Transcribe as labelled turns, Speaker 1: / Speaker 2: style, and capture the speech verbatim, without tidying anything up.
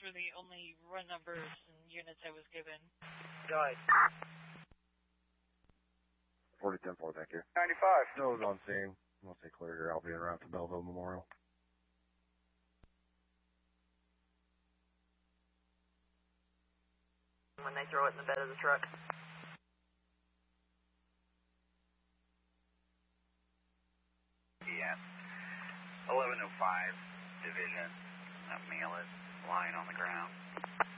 Speaker 1: were the only run numbers and units I was given.
Speaker 2: Guys.
Speaker 3: forty ten four, thank you.
Speaker 4: ninety-five.
Speaker 3: Nose on scene. I'll say clear here. I'll be around to Belleville Memorial.
Speaker 5: When they throw it in the bed of the truck.
Speaker 6: Yeah. eleven oh five Division. That male is lying on the ground.